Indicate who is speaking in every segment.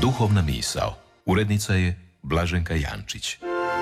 Speaker 1: Duhovna misao. Urednica je Blaženka Jančić.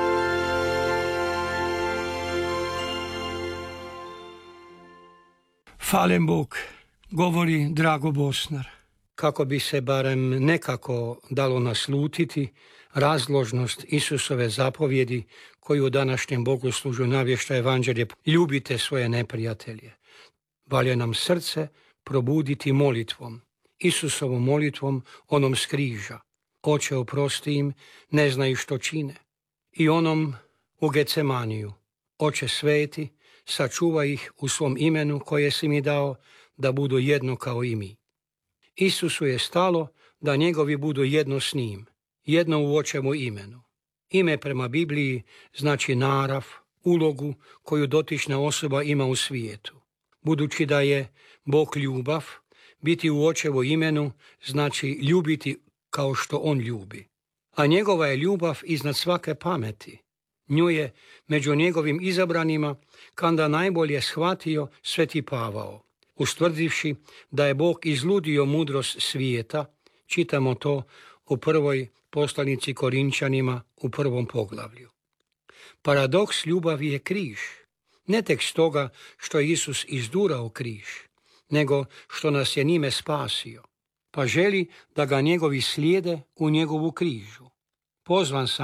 Speaker 2: Falen Bog, govori Drago Bosnar. Kako bi se barem nekako dalo naslutiti razložnost Isusove zapovjedi koju u današnjem bogoslužju navješta evanđelje: ljubite svoje neprijatelje. Valja nam srce probuditi molitvom, Isusovom molitvom, onom s križa. Oče, oprosti im, ne znaju što čine. I onom u Gecemaniju: Oče sveti, sačuvaj ih u svom imenu koje si mi dao, da budu jedno kao i mi. Isusu je stalo da njegovi budu jedno s njim, jedno u očevu imenu. Ime prema Bibliji znači narav, ulogu koju dotična osoba ima u svijetu. Budući da je Bog ljubav, biti u očevu imenu znači ljubiti kao što on ljubi. A njegova je ljubav iznad svake pameti. Nju je među njegovim izabranima kanda najbolje shvatio Sveti Pavao, ustvrdivši da je Bog izludio mudrost svijeta. Čitamo to u prvoj poslanici Korinčanima u 1. poglavlju. Paradoks ljubavi je križ, ne tek stoga što je Isus izdurao križ, nego što nas je njime spasio, pa želi da ga njegovi slijede u njegovu križu. Pozvan sam